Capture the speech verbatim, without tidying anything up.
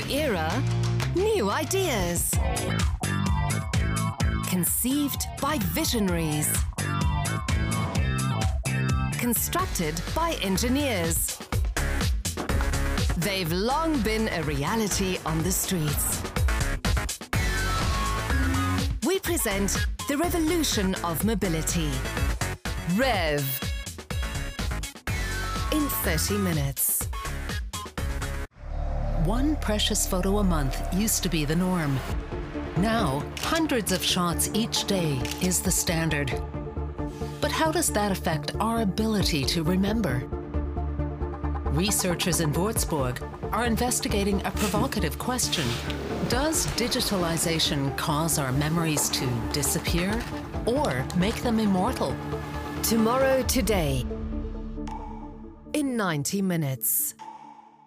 era, new ideas. Conceived by visionaries. Constructed by engineers. They've long been a reality on the streets. We present the revolution of mobility. REV. In thirty minutes. One precious photo a month used to be the norm. Now, hundreds of shots each day is the standard. But how does that affect our ability to remember? Researchers in Würzburg are investigating a provocative question. Does digitalization cause our memories to disappear or make them immortal? Tomorrow Today. In ninety minutes.